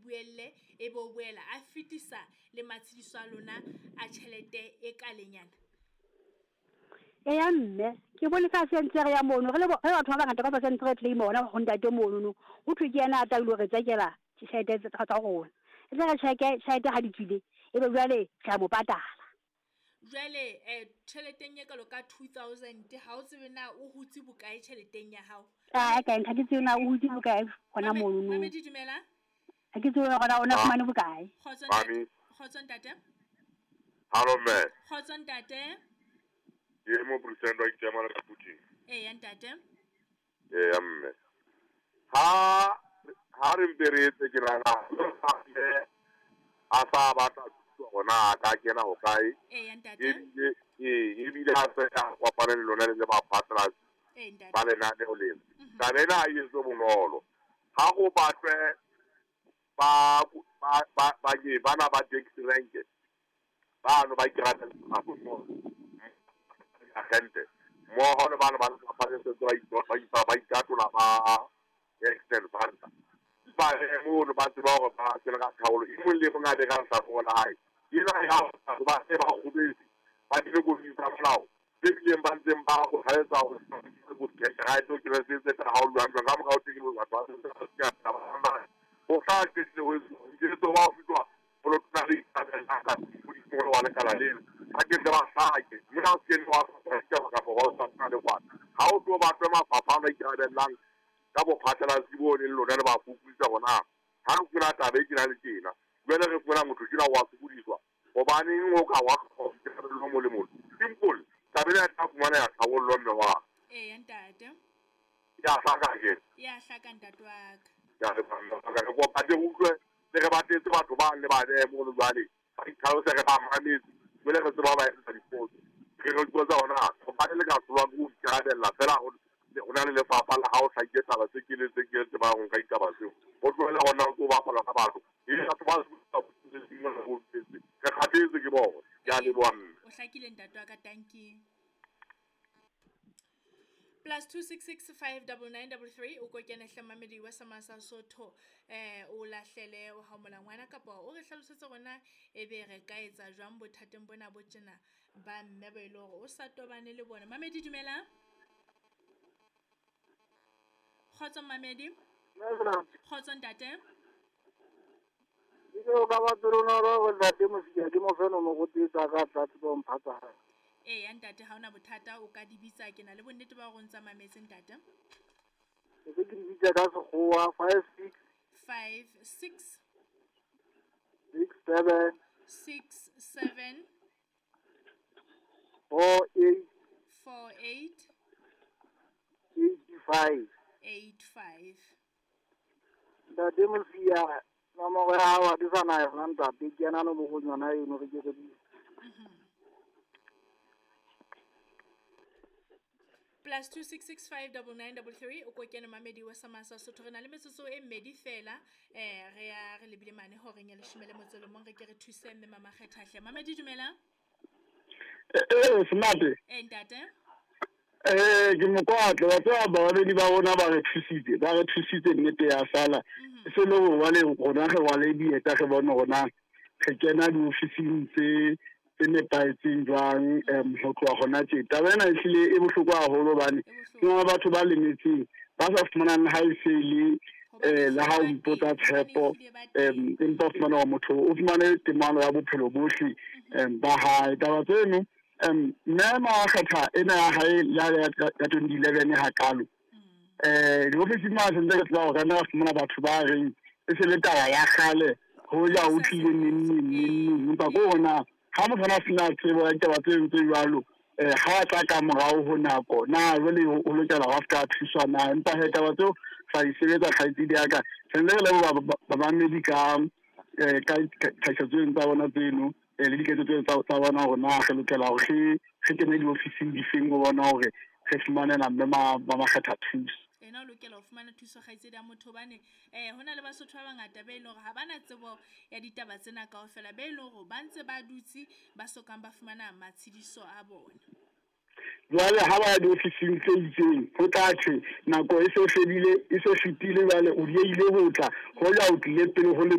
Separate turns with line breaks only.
buelle e be o boela a fetisa le matshidiso a lona a tjhelete e ka lenyana.
ya mme ke bone ka sentere ya mono re batho ba bangata ba sentere claim ona go ntate mono o thwe ke yana a tailo re tsekela tshete tsa rona e tla tsheke ga di tswile e be jwale ga mo patala
jwale tšheleteng ye kalo ka 2000 ha o tsebe na o hutse bokae tšheleteng ya hao
ka nka ke tsena o hutse bokae gona mono no
Mamedi dumela
ha ke tsena gona ona fumane bokae
Kgotso ntate
Hello man
Kgotso ntate
ke mo president wa ikema ka Putin
ya ntate
mme ha re mperetse ke rana a sa batla gona ka kena go kae
ya ntate
e bile a se ka kopana le lona le ba patlas ba le nane o le ka bena a itse bonolo ha go batle ba ke bana ba taxi rank ba no ba ikara agente mo hona bana ba ba se ba ikatola ba extend banda ba mo no ba tseba go ba tsela ka thaolo e mo le mo ngade ka sa go la hai ina ya ba se ba go bese ba di go di sa lao be di ba ntseng ba go haetsa go ke ga to ke se se ka ha lwa ga mo ga o tiki ba ba se ba o sa ke se go ke to ba fitwa por otra lista de la casa y por lo que la ley aquí te va a salir mira que no va a estar acá por eso está de cual how to ba tema papa me que de lang ka bo phatela sibo le lo le ba fupisa bona ha o kira ta be kira le tina bele re fona motho kira wa fupudiswa go bane ngo ka wa go lo mo le mo simple ta be ta fumana ya thawo lo mme wa
ntate
ya saka ke
ya hlaka ntate wa
ya re ba ka go pa de utlwe le ba tetse batho ba le ba le mo le bale ba ithalo se re ba mametse bele re tseba ba etsa dipotso ke re go tsa ona go ba le ka tswa go ikadela fela go na le lefapha la hao sa ke taba se ke le ba go ka itaba se go tloela gona go ba pala ka batho e ga tsa ba se sengwe go tsetse ka khatetse ke bo ya le bone
o hlakile ntate wa ka tanki +266 59933 o ko kena hlamamedi wa Samasa Sotho o lahlele o hamola ngwana kapa o re hlalosetse gona e be re ka etsa jwang bothateng bona bo tjena ba mme ba ile go o sa tobane le bona Mamedi dumela Kgotso Mamedi Kgotso ntate
Iko ka ba tsona go ntate mo se ke mo feno mo go tsa ka tsa bo mphatsa
ya ntate ha ona bothata o ka dibitsa ke na le bonnete ba go ntsa mametse ntate
ke di bitsa ka sekgowa 56 67
48 85
ntate mo sia mama go ya wa di sana ya ntate ke na no mo go nyona eno re ke di
+266 59933 o ko kena Mamedi wa Samasa Sotho re na le metsotso e mmedi fela re ya re lebile mane ho reng ya leshimele motselo mong re ke re thuse mme mama kgethahle Mamedi dumela
smart
ntate
ke mo kwatla wa tswa ba di ba bona ba re thusitse nnete ya sala se lo wa le gona ge wa le dieta ge bona gona ge kena di ofising tse ne paetseng jwang go tloa gona tjeta bana e hlile e bohloko haholo bane ke ba batho ba lemetseng ba sa fumanang ha e se le la ha o mpotsa tshepo empa fumana wa motho o fumane temalo ya bophelo bohle ba hae taba tseno nna ma kgetha ena ya hae ya 2011 ha kalo di ofisi ma se ntse tla go kana fumana batho ba reng e se le taba ya khale ho ya o tlile neng ba go ona ha mo fana sina tsebo ya taba tse jwalo ha tla ka morao ho nako na jwale o lokela go ska thuswa na empa he taba tseo sa isebetsa khaitsi di aka sene le ba medica ka tsa bona tseno le diketso tsa bona go na ge lokela go ge ke ne di ofising di feng go bona gore ge fumana na mme ba kgetha thuso
ena o lokela ho fumana thuso kgaitsedi ya motho bane hona le Basotho ba bangata be ile gore ha bana tsebo ya ditaba tsena kaofela be ile gore ba ntse ba dutse ba sokang ba fumana matshidiso a bona
jwale ha ba di ofising tse itseng go tlatse nako e se fedile e se fitile jwale o diile ho tla go ya o tlile pele go